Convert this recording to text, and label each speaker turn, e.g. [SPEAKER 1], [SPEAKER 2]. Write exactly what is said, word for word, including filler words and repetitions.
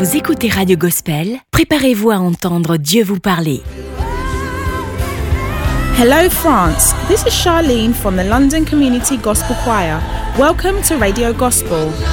[SPEAKER 1] vous écoutez Radio Gospel, préparez-vous à entendre Dieu vous parler.
[SPEAKER 2] Hello France, this is Charlene from the London Community Gospel Choir. Welcome to Radio Gospel.